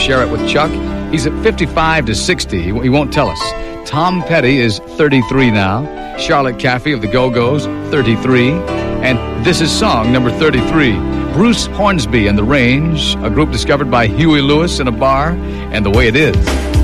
share it with Chuck. He's at 55 to 60. He won't tell us. Tom Petty is 33 now. Charlotte Caffey of the Go-Go's, 33. And this is song number 33. Bruce Hornsby and the Range, a group discovered by Huey Lewis in a bar, and The Way It Is.